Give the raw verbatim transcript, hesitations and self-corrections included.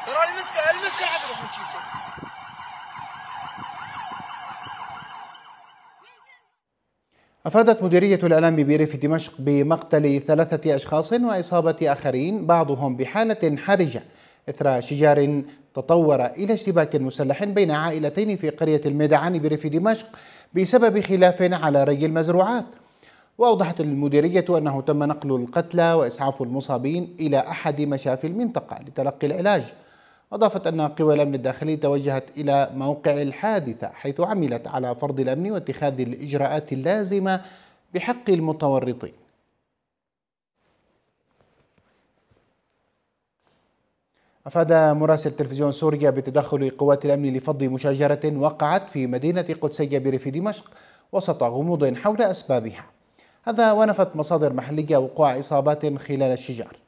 ترى المسك المسك حسبك من شيء. أفادت مديرية الإعلام بريف دمشق بمقتل ثلاثة أشخاص وإصابة آخرين بعضهم بحالة حرجة إثر شجار تطور إلى اشتباك مسلح بين عائلتين في قرية الميدعان بريف دمشق بسبب خلاف على ري المزروعات. وأوضحت المديرية أنه تم نقل القتلى وإسعاف المصابين إلى أحد مشافي المنطقة لتلقي العلاج. أضافت أن قوى الأمن الداخلي توجهت إلى موقع الحادثة حيث عملت على فرض الأمن واتخاذ الإجراءات اللازمة بحق المتورطين. أفاد مراسل تلفزيون سوريا بتدخل قوات الأمن لفض مشاجرة وقعت في مدينة قدسية بريف دمشق وسط غموض حول أسبابها. هذا ونفت مصادر محلية وقوع إصابات خلال الشجار.